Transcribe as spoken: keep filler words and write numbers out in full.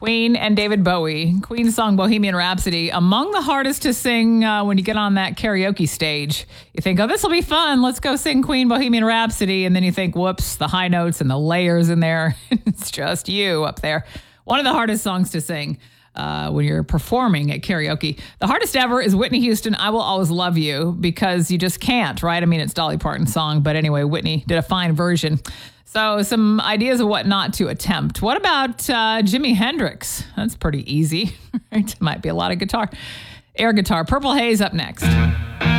Queen and David Bowie. Queen's song Bohemian Rhapsody, among the hardest to sing uh, when you get on that karaoke stage. You think, oh, this will be fun. Let's go sing Queen Bohemian Rhapsody. And then you think, whoops, the high notes and the layers in there. It's just you up there. One of the hardest songs to sing uh, when you're performing at karaoke. The hardest ever is Whitney Houston, I Will Always Love You, because you just can't, right? I mean, it's Dolly Parton's song. But anyway, Whitney did a fine version. So some ideas of what not to attempt. What about uh, Jimi Hendrix? That's pretty easy. Right? Might be a lot of guitar. Air guitar. Purple Haze up next.